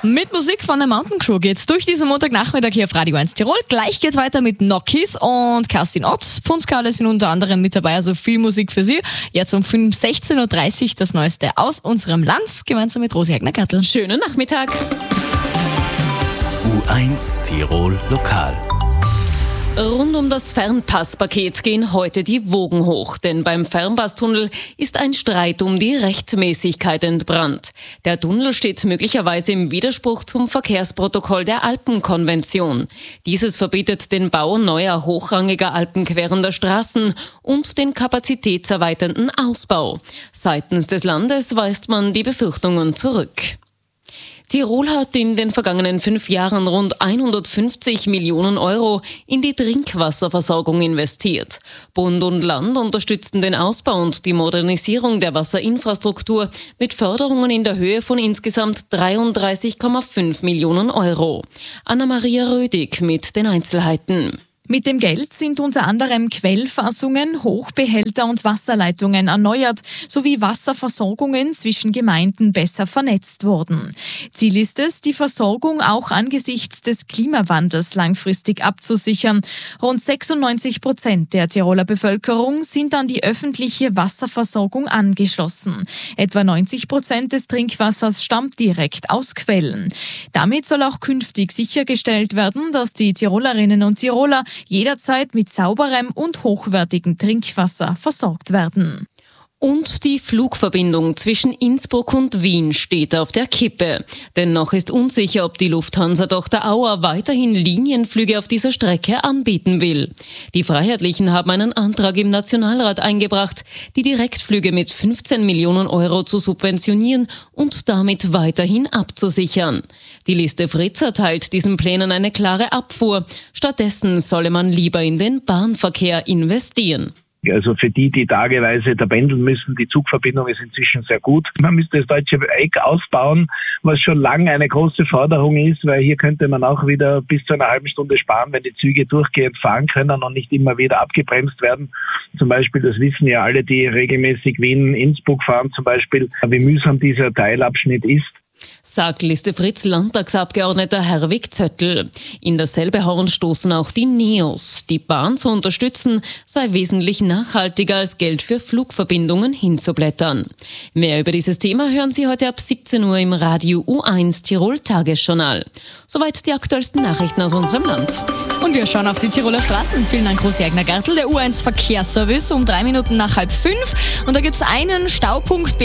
Mit Musik von der Mountain Crew geht's durch diesen Montagnachmittag hier auf Radio 1 Tirol. Gleich geht's weiter mit Nokis und Kerstin Ott. Punskale sind unter anderem mit dabei, also viel Musik für Sie. Jetzt um 16.30 Uhr das Neueste aus unserem Land, gemeinsam mit Rosi Egner-Gattel. Schönen Nachmittag. U1 Tirol Lokal. Rund um das Fernpasspaket gehen heute die Wogen hoch, denn beim Fernpasstunnel ist ein Streit um die Rechtmäßigkeit entbrannt. Der Tunnel steht möglicherweise im Widerspruch zum Verkehrsprotokoll der Alpenkonvention. Dieses verbietet den Bau neuer hochrangiger alpenquerender Straßen und den kapazitätserweiternden Ausbau. Seitens des Landes weist man die Befürchtungen zurück. Tirol hat in den vergangenen 5 Jahren rund 150 Millionen Euro in die Trinkwasserversorgung investiert. Bund und Land unterstützen den Ausbau und die Modernisierung der Wasserinfrastruktur mit Förderungen in der Höhe von insgesamt 33,5 Millionen Euro. Anna-Maria Rödig mit den Einzelheiten. Mit dem Geld sind unter anderem Quellfassungen, Hochbehälter und Wasserleitungen erneuert, sowie Wasserversorgungen zwischen Gemeinden besser vernetzt worden. Ziel ist es, die Versorgung auch angesichts des Klimawandels langfristig abzusichern. Rund 96% der Tiroler Bevölkerung sind an die öffentliche Wasserversorgung angeschlossen. Etwa 90% des Trinkwassers stammt direkt aus Quellen. Damit soll auch künftig sichergestellt werden, dass die Tirolerinnen und Tiroler jederzeit mit sauberem und hochwertigem Trinkwasser versorgt werden. Und die Flugverbindung zwischen Innsbruck und Wien steht auf der Kippe. Denn noch ist unsicher, ob die Lufthansa-Tochter Auer weiterhin Linienflüge auf dieser Strecke anbieten will. Die Freiheitlichen haben einen Antrag im Nationalrat eingebracht, die Direktflüge mit 15 Millionen Euro zu subventionieren und damit weiterhin abzusichern. Die Liste Fritz erteilt diesen Plänen eine klare Abfuhr. Stattdessen solle man lieber in den Bahnverkehr investieren. Also für die tageweise da pendeln müssen, die Zugverbindung ist inzwischen sehr gut. Man müsste das Deutsche Eck ausbauen, was schon lange eine große Forderung ist, weil hier könnte man auch wieder bis zu einer halben Stunde sparen, wenn die Züge durchgehend fahren können und nicht immer wieder abgebremst werden. Zum Beispiel, das wissen ja alle, die regelmäßig Wien-Innsbruck fahren zum Beispiel, wie mühsam dieser Teilabschnitt ist. Sagt Liste Fritz Landtagsabgeordneter Herwig Zöttl. In dasselbe Horn stoßen auch die NEOS. Die Bahn zu unterstützen sei wesentlich nachhaltiger als Geld für Flugverbindungen hinzublättern. Mehr über dieses Thema hören Sie heute ab 17 Uhr im Radio U1 Tirol Tagesjournal. Soweit die aktuellsten Nachrichten aus unserem Land. Und wir schauen auf die Tiroler Straßen. Vielen Dank, Rosi Egner-Gattel. Der U1 Verkehrsservice um 3 Minuten nach 4:30. Und da gibt es einen Staupunkt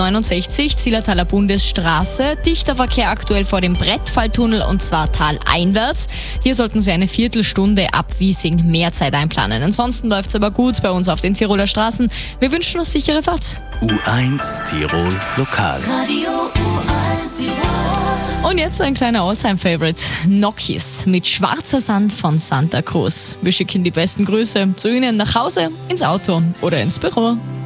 B169, Zillertaler Bundesstraße. Dichter Verkehr aktuell vor dem Brettfalltunnel und zwar taleinwärts. Hier sollten Sie eine Viertelstunde ab Wiesing mehr Zeit einplanen. Ansonsten läuft es aber gut bei uns auf den Tiroler Straßen. Wir wünschen uns sichere Fahrt. U1 Tirol Lokal. Radio U1 Tirol. Und jetzt ein kleiner Alltime-Favorite. Nokis mit Schwarzer Sand von Santa Cruz. Wir schicken die besten Grüße zu Ihnen nach Hause, ins Auto oder ins Büro.